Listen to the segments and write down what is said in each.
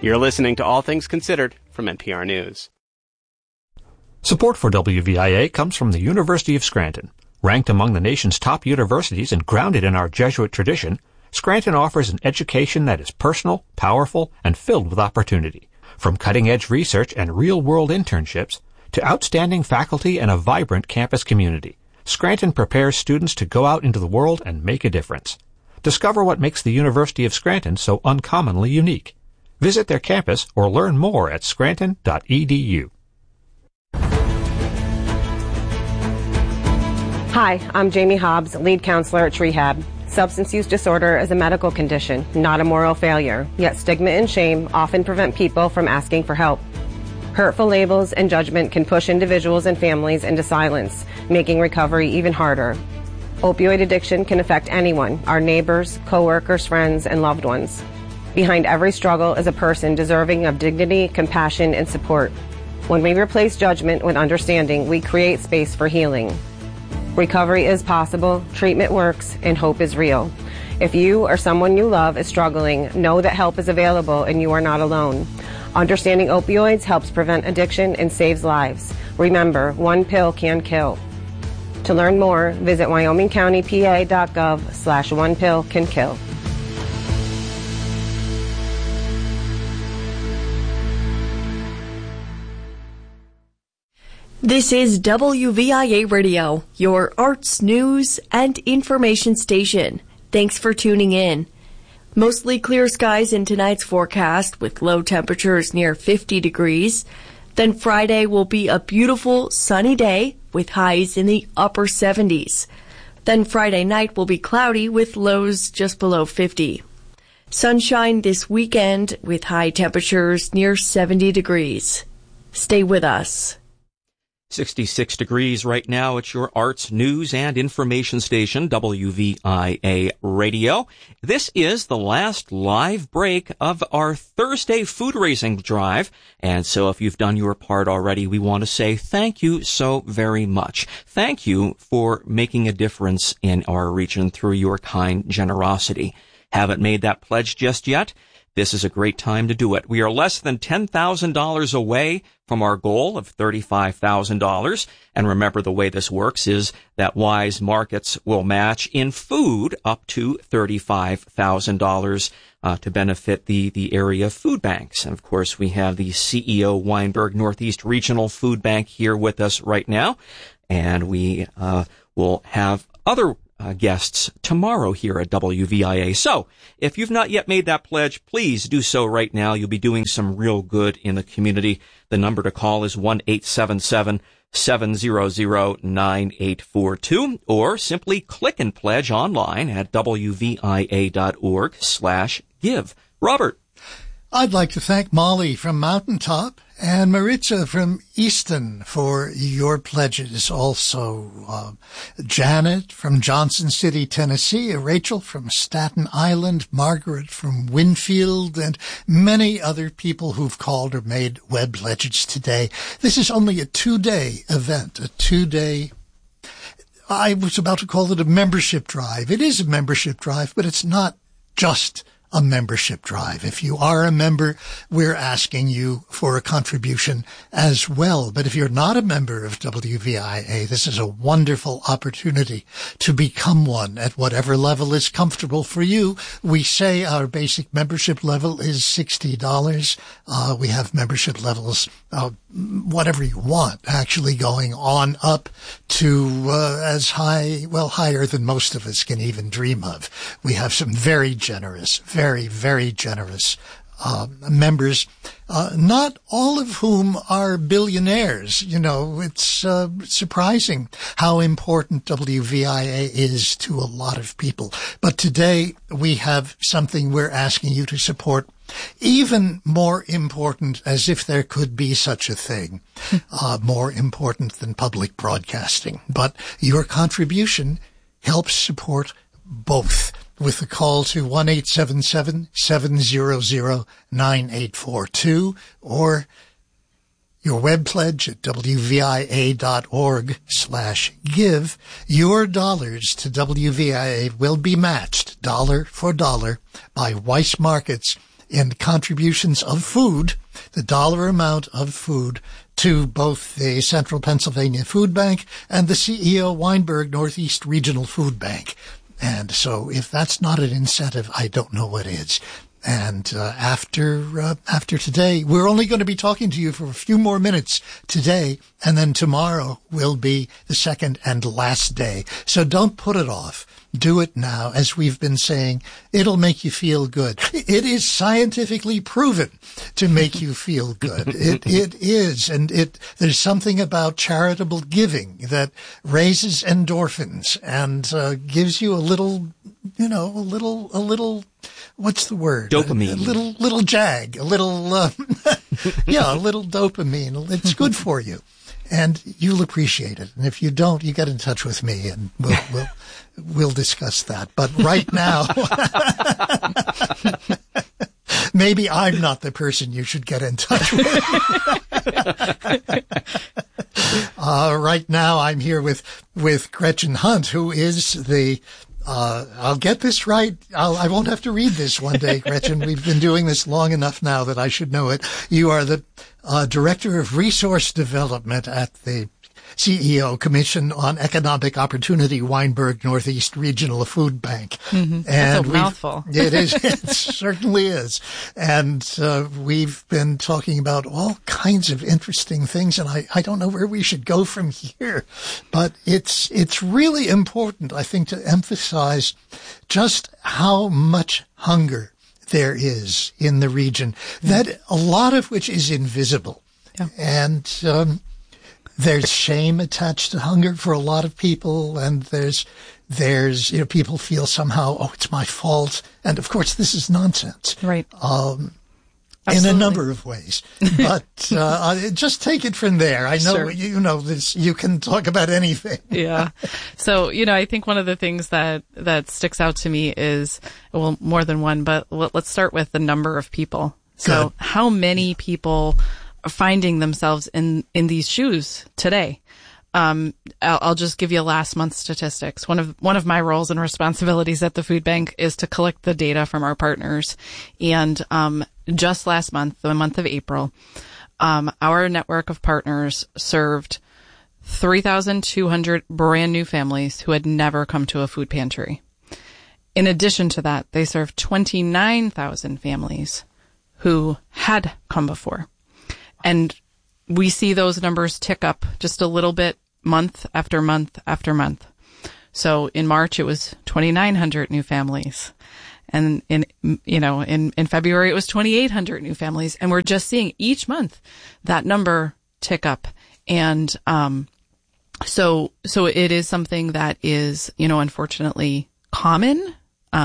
You're listening to All Things Considered from NPR News. Support for WVIA comes from the University of Scranton. Ranked among the nation's top universities and grounded in our Jesuit tradition, Scranton offers an education that is personal, powerful, and filled with opportunity. From cutting-edge research and real-world internships to outstanding faculty and a vibrant campus community, Scranton prepares students to go out into the world and make a difference. Discover what makes the University of Scranton so uncommonly unique. Visit their campus or learn more at scranton.edu. Hi, I'm Jamie Hobbs, lead counselor at Rehab. Substance use disorder is a medical condition, not a moral failure, yet stigma and shame often prevent people from asking for help. Hurtful labels and judgment can push individuals and families into silence, making recovery even harder. Opioid addiction can affect anyone, our neighbors, coworkers, friends, and loved ones. Behind every struggle is a person deserving of dignity, compassion, and support. When we replace judgment with understanding, we create space for healing. Recovery is possible, treatment works, and hope is real. If you or someone you love is struggling, know that help is available and you are not alone. Understanding opioids helps prevent addiction and saves lives. Remember, one pill can kill. To learn more, visit wyomingcountypa.gov/onepillcankill. This is WVIA Radio, your arts, news, and information station. Thanks for tuning in. Mostly clear skies in tonight's forecast with low temperatures near 50 degrees. Then Friday will be a beautiful sunny day with highs in the upper 70s. Then Friday night will be cloudy with lows just below 50. Sunshine this weekend with high temperatures near 70 degrees. Stay with us. 66 degrees right now at your arts, news, and information station, WVIA Radio. This is the last live break of our Thursday food raising drive. And so if you've done your part already, we want to say thank you so very much. Thank you for making a difference in our region through your kind generosity. Haven't made that pledge just yet? This is a great time to do it. We are less than $10,000 away from our goal of $35,000. And remember, the way this works is that Wise Markets will match in food up to $35,000 to benefit the area food banks. And of course, we have the CEO Weinberg Northeast Regional Food Bank here with us right now. And we will have other guests tomorrow here at WVIA. So, if you've not yet made that pledge, please do so right now. You'll be doing some real good in the community. The number to call is 1-877-700-9842, or simply click and pledge online at wvia.org/give. Robert. I'd like to thank Molly from Mountaintop and Maritza from Easton for your pledges. Also, Janet from Johnson City, Tennessee, Rachel from Staten Island, Margaret from Winfield, and many other people who've called or made web pledges today. This is only a 2-day event, I was about to call it a membership drive. It is a membership drive, but it's not just a membership drive. If you are a member, we're asking you for a contribution as well. But if you're not a member of WVIA, this is a wonderful opportunity to become one at whatever level is comfortable for you. We say our basic membership level is $60. We have membership levels, whatever you want, actually going on up to as high, well, higher than most of us can even dream of. We have some very generous, very, very generous members, not all of whom are billionaires. You know, it's surprising how important WVIA is to a lot of people. But today we have something we're asking you to support, even more important, as if there could be such a thing, more important than public broadcasting. But your contribution helps support both, with a call to 1-877-700-9842 or your web pledge at wvia.org/give. Your dollars to WVIA will be matched dollar for dollar by Weiss Markets in contributions of food, the dollar amount of food, to both the Central Pennsylvania Food Bank and the CEO Weinberg Northeast Regional Food Bank. And so if that's not an incentive, I don't know what is. And after today, we're only going to be talking to you for a few more minutes today, and then tomorrow will be the second and last day. So don't put it off. Do it now. As we've been saying, it'll make you feel good. It is scientifically proven to make you feel good. It is. And there's something about charitable giving that raises endorphins and gives you a little, what's the word? Dopamine. A little jag, a little dopamine. It's good for you. And you'll appreciate it. And if you don't, you get in touch with me and we'll discuss that. But right now, maybe I'm not the person you should get in touch with. Right now, I'm here with Gretchen Hunt, who is the I'll get this right. I won't have to read this one day, Gretchen. We've been doing this long enough now that I should know it. You are the Director of Resource Development at the CEO Commission on Economic Opportunity, Weinberg Northeast Regional Food Bank. Mm-hmm. That's a mouthful. It is. It certainly is. And we've been talking about all kinds of interesting things, and I don't know where we should go from here. But it's really important, I think, to emphasize just how much hunger there is in the region, that a lot of which is invisible. Yeah. And there's shame attached to hunger for a lot of people, and there's people feel somehow, oh, it's my fault. And of course, this is nonsense. Right. In a number of ways. But just take it from there. I know, Sure. You know this. You can talk about anything. Yeah. So, I think one of the things that sticks out to me is, well, more than one, but let's start with the number of people. So Good. How many people are finding themselves in these shoes today? I'll just give you last month's statistics. One of my roles and responsibilities at the food bank is to collect the data from our partners. And, just last month, the month of April, our network of partners served 3,200 brand new families who had never come to a food pantry. In addition to that, they served 29,000 families who had come before. And we see those numbers tick up just a little bit month after month after month. So in March, it was 2,900 new families. And in February, it was 2,800 new families. And we're just seeing each month that number tick up. And, so it is something that is, unfortunately common.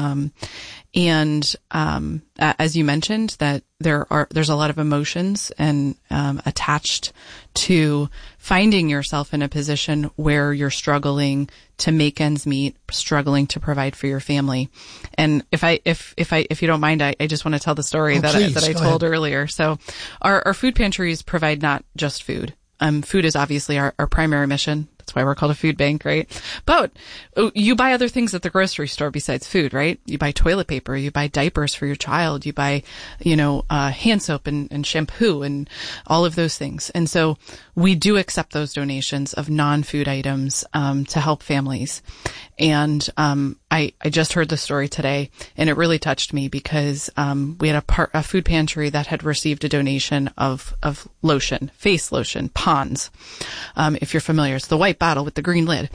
As you mentioned, that there's a lot of emotions and attached to finding yourself in a position where you're struggling to make ends meet, struggling to provide for your family. And if you don't mind, I just want to tell the story that I told earlier. So our food pantries provide not just food. Food is obviously our primary mission. That's why we're called a food bank, right? But you buy other things at the grocery store besides food, right? You buy toilet paper, you buy diapers for your child, you buy, hand soap and shampoo and all of those things. And so we do accept those donations of non-food items, to help families. And, I just heard the story today, and it really touched me because, we had a food pantry that had received a donation of lotion, face lotion, Pond's. If you're familiar, it's the white bottle with the green lid.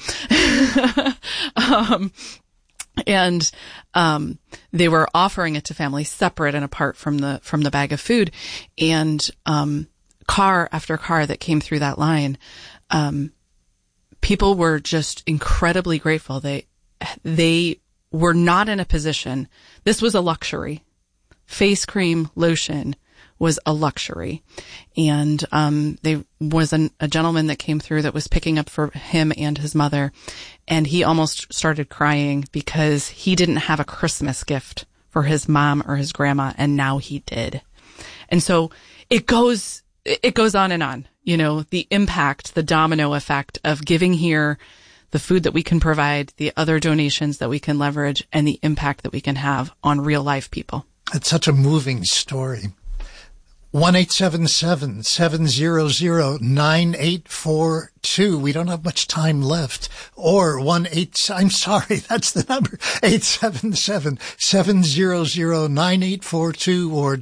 They were offering it to families separate and apart from the bag of food. And, car after car that came through that line, people were just incredibly grateful. They were not in a position. This was a luxury. Face cream, lotion was a luxury. And, there was a gentleman that came through that was picking up for him and his mother. And he almost started crying because he didn't have a Christmas gift for his mom or his grandma. And now he did. And so it goes on and on, the impact, the domino effect of giving here, the food that we can provide, the other donations that we can leverage, and the impact that we can have on real life people. It's such a moving story. 1-877-700-9842. We don't have much time left. Or I'm sorry, that's the number. 877-700-9842 or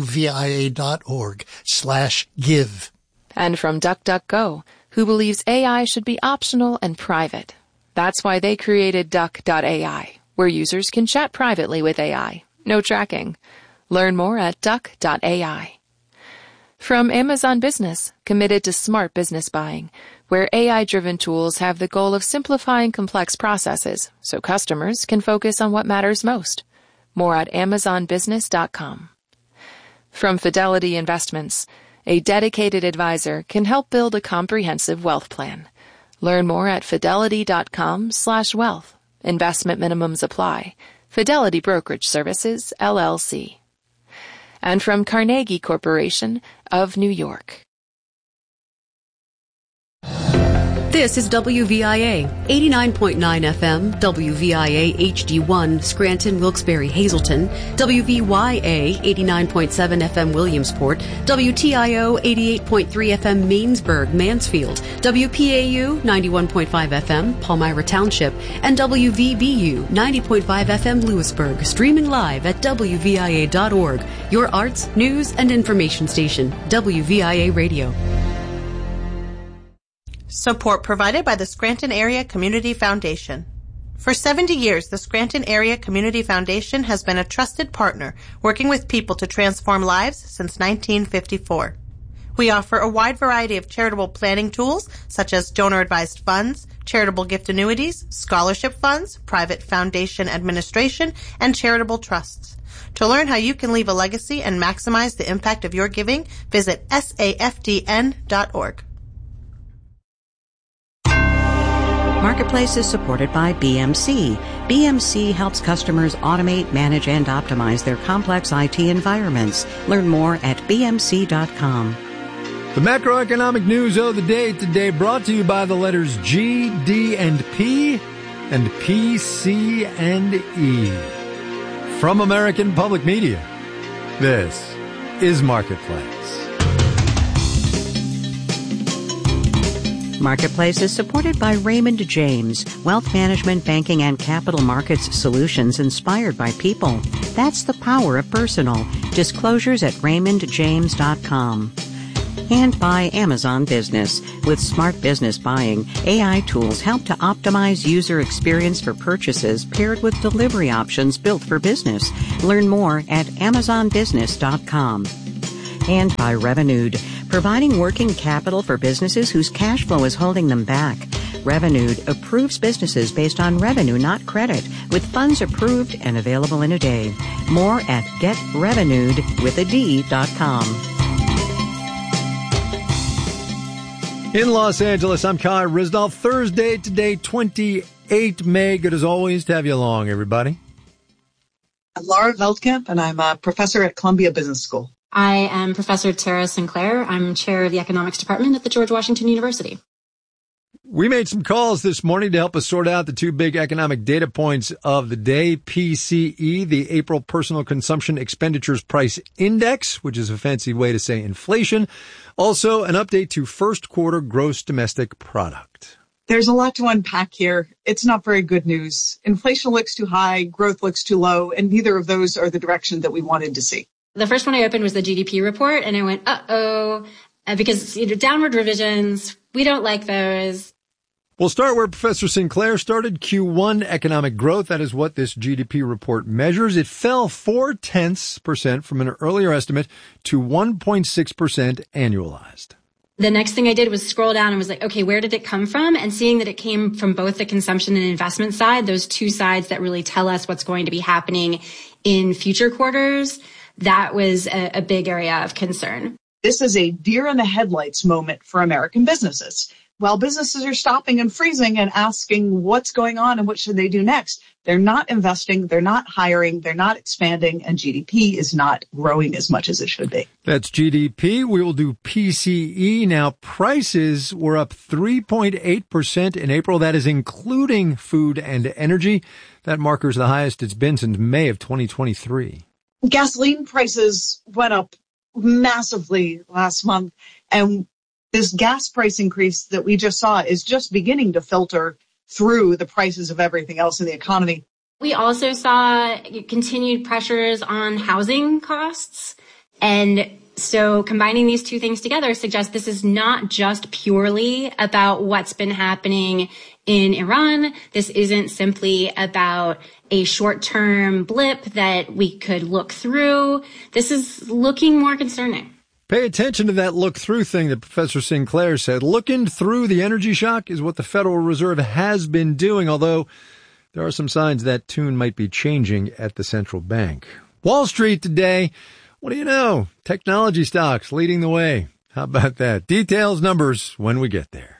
wvia.org/give. And from DuckDuckGo, who believes AI should be optional and private. That's why they created Duck.ai, where users can chat privately with AI. No tracking. Learn more at Duck.ai. From Amazon Business, committed to smart business buying, where AI-driven tools have the goal of simplifying complex processes so customers can focus on what matters most. More at AmazonBusiness.com. From Fidelity Investments, a dedicated advisor can help build a comprehensive wealth plan. Learn more at Fidelity.com/wealth. Investment minimums apply. Fidelity Brokerage Services, LLC. And from Carnegie Corporation of New York. This is WVIA, 89.9 FM, WVIA HD1, Scranton, Wilkes-Barre, Hazleton, WVYA, 89.7 FM, Williamsport, WTIO, 88.3 FM, Mainsburg, Mansfield, WPAU, 91.5 FM, Palmyra Township, and WVBU, 90.5 FM, Lewisburg, streaming live at WVIA.org, your arts, news, and information station, WVIA Radio. Support provided by the Scranton Area Community Foundation. For 70 years, the Scranton Area Community Foundation has been a trusted partner, working with people to transform lives since 1954. We offer a wide variety of charitable planning tools, such as donor-advised funds, charitable gift annuities, scholarship funds, private foundation administration, and charitable trusts. To learn how you can leave a legacy and maximize the impact of your giving, visit safdn.org. Marketplace is supported by BMC. BMC helps customers automate, manage, and optimize their complex IT environments. Learn more at bmc.com. The macroeconomic news of the day today brought to you by the letters G, D, and P, and P, C, and E. From American Public Media, this is Marketplace. Marketplace is supported by Raymond James, wealth management, banking, and capital markets solutions inspired by people. That's the power of personal. Disclosures at raymondjames.com. And by Amazon Business. With smart business buying, AI tools help to optimize user experience for purchases paired with delivery options built for business. Learn more at amazonbusiness.com. And by Revenued, providing working capital for businesses whose cash flow is holding them back. Revenued approves businesses based on revenue, not credit, with funds approved and available in a day. More at getrevenued.com. In Los Angeles, I'm Kai Risdall. Thursday today, 28 May. Good as always to have you along, everybody. I'm Laura Veldkamp, and I'm a professor at Columbia Business School. I am Professor Tara Sinclair. I'm chair of the economics department at the George Washington University. We made some calls this morning to help us sort out the two big economic data points of the day. PCE, the April Personal Consumption Expenditures Price Index, which is a fancy way to say inflation. Also, an update to first quarter gross domestic product. There's a lot to unpack here. It's not very good news. Inflation looks too high, growth looks too low, and neither of those are the direction that we wanted to see. The first one I opened was the GDP report, and I went, uh-oh, because downward revisions, we don't like those. We'll start where Professor Sinclair started. Q1 economic growth, that is what this GDP report measures. It fell 0.4% from an earlier estimate to 1.6% annualized. The next thing I did was scroll down and was like, okay, where did it come from? And seeing that it came from both the consumption and investment side, those two sides that really tell us what's going to be happening in future quarters, that was a big area of concern. This is a deer in the headlights moment for American businesses. While businesses are stopping and freezing and asking what's going on and what should they do next, they're not investing, they're not hiring, they're not expanding, and GDP is not growing as much as it should be. That's GDP. We will do PCE. Now, prices were up 3.8% in April. That is including food and energy. That marker is the highest it's been since May of 2023. Gasoline prices went up massively last month, and this gas price increase that we just saw is just beginning to filter through the prices of everything else in the economy. We also saw continued pressures on housing costs. And so combining these two things together suggests this is not just purely about what's been happening in Iran. This isn't simply about a short-term blip that we could look through. This is looking more concerning. Pay attention to that look-through thing that Professor Sinclair said. Looking through the energy shock is what the Federal Reserve has been doing, although there are some signs that tune might be changing at the central bank. Wall Street today, what do you know? Technology stocks leading the way. How about that? Details, numbers when we get there.